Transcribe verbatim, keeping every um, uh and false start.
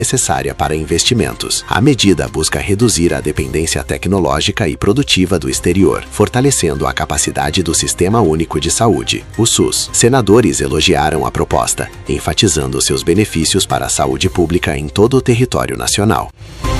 necessária para investimentos. A medida busca reduzir a dependência tecnológica e produtiva do exterior, fortalecendo a capacidade do Sistema Único de Saúde, o SUS. Senadores elogiaram a proposta, enfatizando seus benefícios para a saúde pública em todo o território nacional.